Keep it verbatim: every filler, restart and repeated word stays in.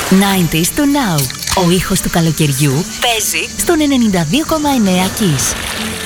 ενενήντα to now. Ο ήχος του καλοκαιριού παίζει στον ενενήντα δύο κόμμα εννέα Kiss.